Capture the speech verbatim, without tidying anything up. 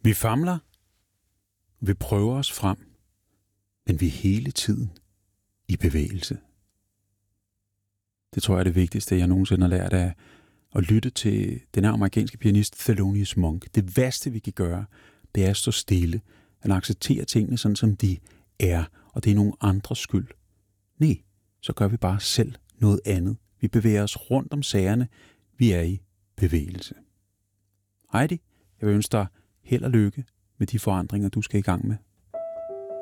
Vi famler, vi prøver os frem, men vi er hele tiden i bevægelse. Det tror jeg er det vigtigste, jeg nogensinde har lært af at lytte til den amerikanske pianist Thelonious Monk. Det værste, vi kan gøre, det er at stå stille, at acceptere tingene sådan, som de er, og det er nogen andres skyld. Nej, så gør vi bare selv noget andet. Vi bevæger os rundt om sagerne. Vi er i bevægelse. Heidi, jeg vil ønske dig held og lykke med de forandringer, du skal i gang med.